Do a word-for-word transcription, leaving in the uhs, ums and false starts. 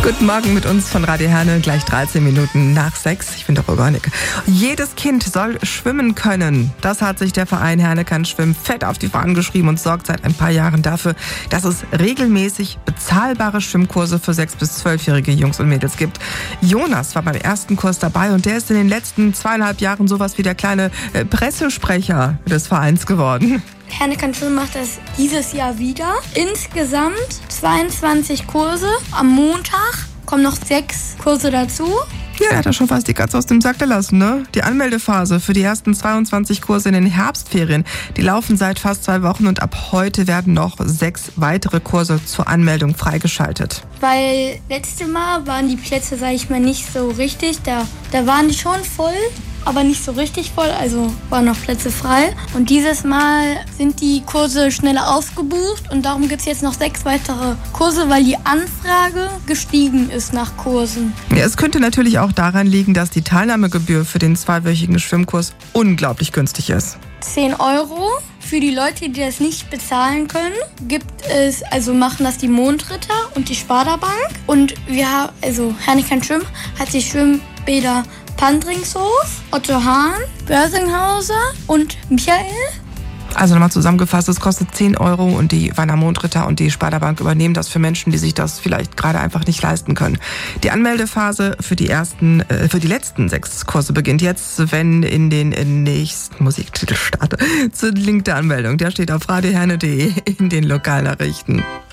Guten Morgen mit uns von Radio Herne, gleich dreizehn Minuten nach sechs. Ich bin Dr. Gornick. Jedes Kind soll schwimmen können. Das hat sich der Verein Herne kann schwimmen fett auf die Fahnen geschrieben und sorgt seit ein paar Jahren dafür, dass es regelmäßig bezahlbare Schwimmkurse für sechs- bis zwölfjährige Jungs und Mädels gibt. Jonas war beim ersten Kurs dabei und der ist in den letzten zweieinhalb Jahren sowas wie der kleine äh, Pressesprecher des Vereins geworden. Herne kann schwimmen macht das dieses Jahr wieder. Insgesamt zweiundzwanzig Kurse. Am Montag kommen noch sechs Kurse dazu. Ja, er hat ja schon fast die Katze aus dem Sack gelassen, ne? Die Anmeldephase für die ersten zweiundzwanzig Kurse in den Herbstferien, die laufen seit fast zwei Wochen und ab heute werden noch sechs weitere Kurse zur Anmeldung freigeschaltet. Weil letztes Mal waren die Plätze, sag ich mal, nicht so richtig. Da, da waren die schon voll, aber nicht so richtig voll, also waren noch Plätze frei. Und dieses Mal sind die Kurse schneller ausgebucht und darum gibt es jetzt noch sechs weitere Kurse, weil die Anfrage gestiegen ist nach Kursen. Ja, es könnte natürlich auch daran liegen, dass die Teilnahmegebühr für den zweiwöchigen Schwimmkurs unglaublich günstig ist. zehn Euro. Für die Leute, die das nicht bezahlen können, gibt es, also machen das die Mondritter und die Sparda-Bank. Und wir haben, also Herne kann schwimmen, hat die Schwimmbäder Pandringshof, Otto Hahn, Börsinghauser und Michael. Also nochmal zusammengefasst, es kostet zehn Euro und die Wanner Mondritter und die Sparda-Bank übernehmen das für Menschen, die sich das vielleicht gerade einfach nicht leisten können. Die Anmeldephase für die ersten, äh, für die letzten sechs Kurse beginnt jetzt, wenn in den nächsten Musiktitel starte. Zum Link der Anmeldung, der steht auf radio herne punkt de in den Lokalnachrichten.